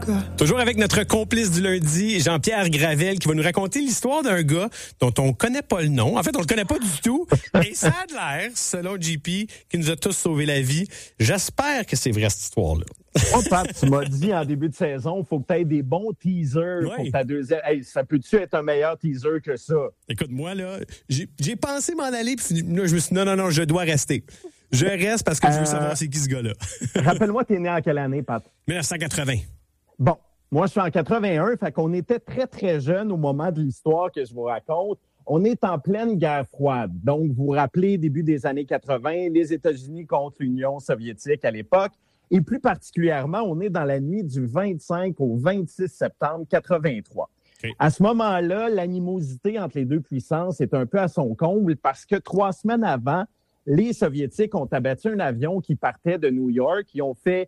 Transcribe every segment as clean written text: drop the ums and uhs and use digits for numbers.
Toujours avec notre complice du lundi, Jean-Pierre Gravel, qui va nous raconter l'histoire d'un gars dont on connaît pas le nom. En fait, on le connaît pas du tout. Et ça a de l'air, selon JP, qui nous a tous sauvé la vie. J'espère que c'est vrai, cette histoire-là. Oh, Pat, tu m'as dit en début de saison, il faut que tu aies des bons teasers pour ta deuxième. Hey, ça peut-tu être un meilleur teaser que ça? Écoute, moi, là, j'ai pensé m'en aller, puis là, je me suis dit, non, je dois rester. Je reste parce que je veux savoir c'est qui ce gars-là. Rappelle-moi, t'es né en quelle année, Pat? 1980. Bon, moi, je suis en 81, fait qu'on était très, très jeunes au moment de l'histoire que je vous raconte. On est en pleine guerre froide. Donc, vous vous rappelez, début des années 80, les États-Unis contre l'Union soviétique à l'époque. Et plus particulièrement, on est dans la nuit du 25 au 26 septembre 83. Okay. À ce moment-là, l'animosité entre les deux puissances est un peu à son comble parce que 3 semaines avant, les Soviétiques ont abattu un avion qui partait de New York. Ils ont fait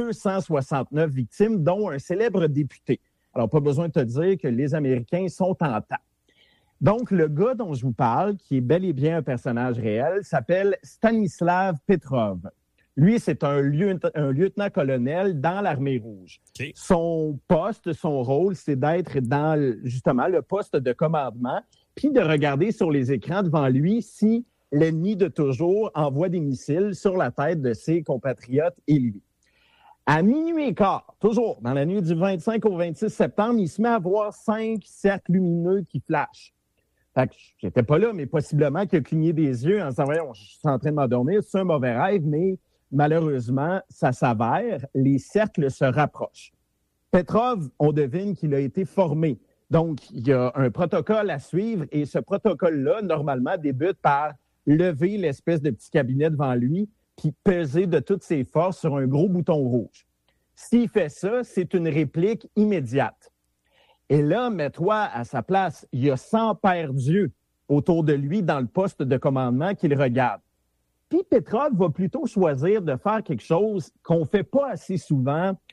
269 victimes, dont un célèbre député. Alors, pas besoin de te dire que les Américains sont en temps. Donc, le gars dont je vous parle, qui est bel et bien un personnage réel, s'appelle Stanislav Petrov. Lui, c'est un lieutenant-colonel dans l'Armée rouge. Okay. Son poste, son rôle, c'est d'être dans, justement, le poste de commandement, puis de regarder sur les écrans devant lui si l'ennemi de toujours envoie des missiles sur la tête de ses compatriotes et lui. À minuit et quart, toujours dans la nuit du 25 au 26 septembre, il se met à voir 5 cercles lumineux qui flashent. Fait que j'étais pas là, mais possiblement qu'il a cligné des yeux en se disant « Voyons, je suis en train de m'endormir, c'est un mauvais rêve », mais malheureusement, ça s'avère, les cercles se rapprochent. Petrov, on devine qu'il a été formé. Donc, il y a un protocole à suivre et ce protocole-là, normalement, débute par lever l'espèce de petit cabinet devant lui puis peser de toutes ses forces sur un gros bouton rouge. S'il fait ça, c'est une réplique immédiate. Et là, mets-toi à sa place. Il y a 100 paires d'yeux autour de lui dans le poste de commandement qu'il regarde. Puis Petrov va plutôt choisir de faire quelque chose qu'on ne fait pas assez souvent